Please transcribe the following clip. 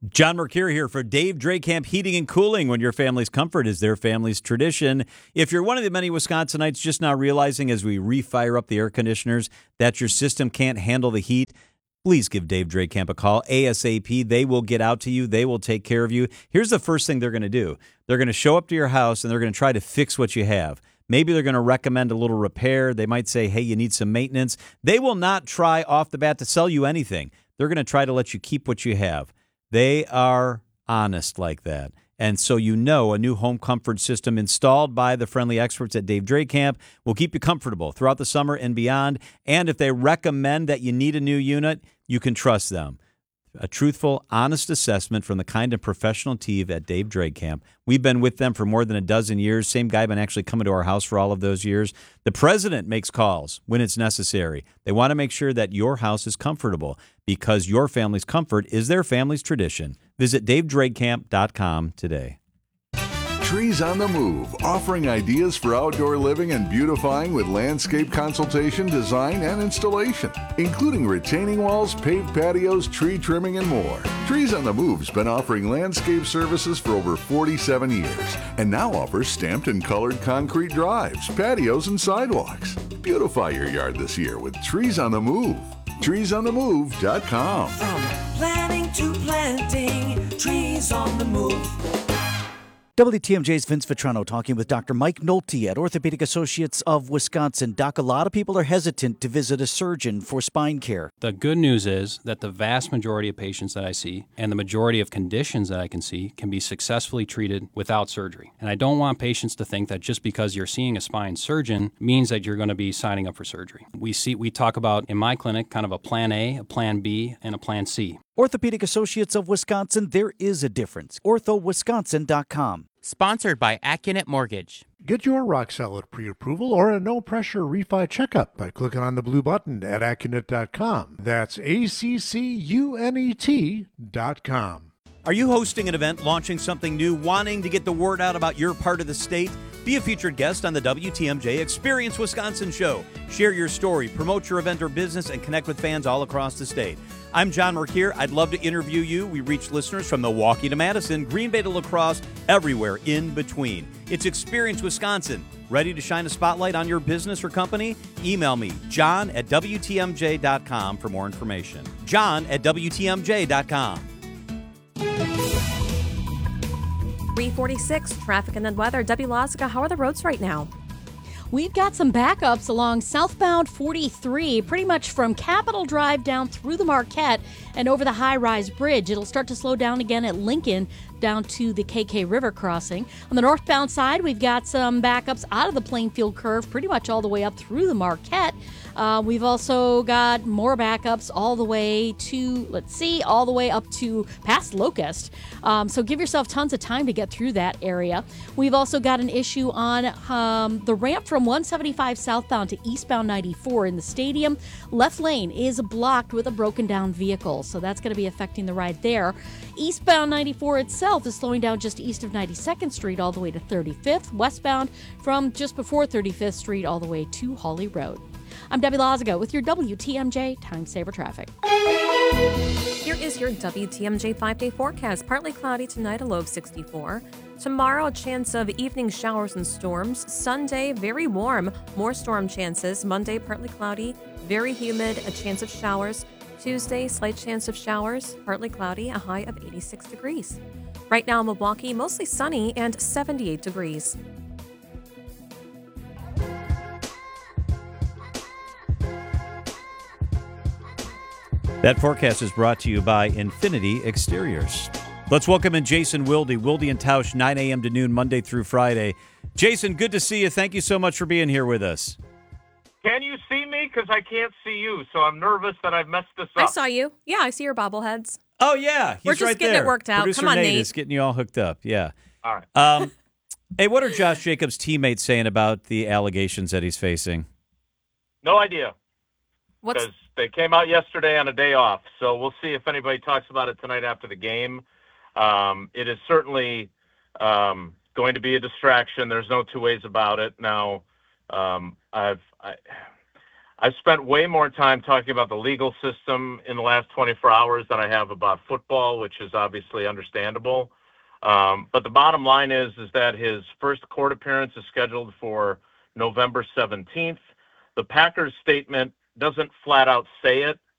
John Mercure here for Dave Drakamp Heating and Cooling. When your family's comfort is their family's tradition. If you're one of the many Wisconsinites just now realizing as we refire up the air conditioners that your system can't handle the heat, please give Dave Drakamp a call ASAP. They will get out to you. They will take care of you. Here's the first thing they're going to do. They're going to show up to your house and they're going to try to fix what you have. Maybe they're going to recommend a little repair. They might say, hey, you need some maintenance. They will not try off the bat to sell you anything. They're going to try to let you keep what you have. They are honest like that. And so a new home comfort system installed by the friendly experts at Dave Drakamp will keep you comfortable throughout the summer and beyond. And if they recommend that you need a new unit, you can trust them. A truthful, honest assessment from the kind of professional team at Dave Drakamp. We've been with them for more than a dozen years. Same guy been actually coming to our house for all of those years. The president makes calls when it's necessary. They want to make sure that your house is comfortable because your family's comfort is their family's tradition. Visit DaveDrakamp.com today. Trees on the Move, offering ideas for outdoor living and beautifying with landscape consultation, design, and installation, including retaining walls, paved patios, tree trimming, and more. Trees on the Move's been offering landscape services for over 47 years and now offers stamped and colored concrete drives, patios, and sidewalks. Beautify your yard this year with Trees on the Move. TreesOnTheMove.com. From planning to planting, Trees on the Move. WTMJ's Vince Vitrano talking with Dr. Mike Nolte at Orthopedic Associates of Wisconsin. Doc, a lot of people are hesitant to visit a surgeon for spine care. The good news is that the vast majority of patients that I see and the majority of conditions that I can see can be successfully treated without surgery. And I don't want patients to think that just because you're seeing a spine surgeon means that you're going to be signing up for surgery. We talk about, in my clinic, kind of a plan A, a plan B, and a plan C. Orthopedic Associates of Wisconsin, there is a difference. OrthoWisconsin.com. Sponsored by Accunet Mortgage. Get your rock-solid pre-approval or a no-pressure refi checkup by clicking on the blue button at Accunet.com. That's ACCUNET.com. Are you hosting an event, launching something new, wanting to get the word out about your part of the state? Be a featured guest on the WTMJ Experience Wisconsin show. Share your story, promote your event or business, and connect with fans all across the state. I'm John Mercure. I'd love to interview you. We reach listeners from Milwaukee to Madison, Green Bay to La Crosse, everywhere in between. It's Experience Wisconsin. Ready to shine a spotlight on your business or company? Email me, john@WTMJ.com for more information. john@WTMJ.com. 346, traffic and then weather. Debbie Lozica, how are the roads right now? We've got some backups along southbound 43, pretty much from Capitol Drive down through the Marquette and over the high-rise bridge. It'll start to slow down again at Lincoln down to the KK River crossing. On the northbound side, we've got some backups out of the Plainfield curve pretty much all the way up through the Marquette. We've also got more backups all the way to, all the way up to past Locust. So give yourself tons of time to get through that area. We've also got an issue on the ramp from 175 southbound to eastbound 94 in the stadium. Left lane is blocked with a broken down vehicle, so that's going to be affecting the ride there. Eastbound 94 itself is slowing down just east of 92nd Street all the way to 35th. Westbound from just before 35th Street all the way to Hawley Road. I'm Debbie Lozica with your WTMJ Time Saver Traffic. Here is your WTMJ 5-day forecast. Partly cloudy tonight, a low of 64. Tomorrow, a chance of evening showers and storms. Sunday, very warm, more storm chances. Monday, partly cloudy, very humid, a chance of showers. Tuesday, slight chance of showers, partly cloudy, a high of 86 degrees. Right now in Milwaukee, mostly sunny and 78 degrees. That forecast is brought to you by Infinity Exteriors. Let's welcome in Jason Wilde and Tausch, 9 a.m. to noon, Monday through Friday. Jason, good to see you. Thank you so much for being here with us. Can you see me? Because I can't see you, so I'm nervous that I've messed this up. I saw you. Yeah, I see your bobbleheads. Oh, yeah. We're just right getting there. it worked out. Producer Come on, Nate Nate. is getting you all hooked up. Yeah. All right. Hey, what are Josh Jacobs' teammates saying about the allegations that he's facing? No idea. Because they came out yesterday on a day off, so we'll see if anybody talks about it tonight after the game. It is certainly going to be a distraction. There's no two ways about it. Now, I'm I've spent way more time talking about the legal system in the last 24 hours than I have about football, which is obviously understandable. But the bottom line is that his first court appearance is scheduled for November 17th. The Packers statement doesn't flat out say it,